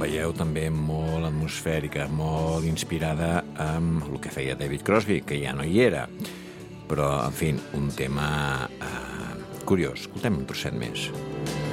veieu, també molt atmosfèrica, molt inspirada amb el que feia David Crosby, que ja no hi era. Però, en fi, un tema curiós. Escoltem un trosset més.